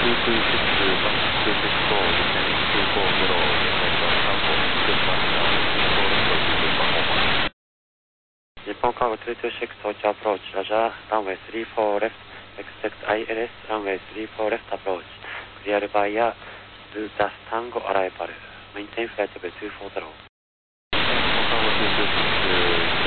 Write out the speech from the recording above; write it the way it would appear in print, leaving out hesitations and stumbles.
日本cargo 226 Tokyo approach, Roger, runway 34 left, expect ILS, runway 34 left approach, clear via Buddha Tango arrival, maintain flight level 240.